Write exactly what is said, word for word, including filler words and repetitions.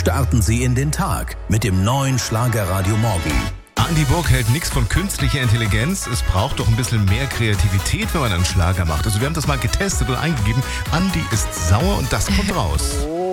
starten Sie in den Tag mit dem neuen Schlagerradio Morgen. Andi Burg hält nichts von künstlicher Intelligenz. Es braucht doch ein bisschen mehr Kreativität, wenn man einen Schlager macht. Also wir haben das mal getestet und eingegeben. Andi ist sauer und das kommt raus.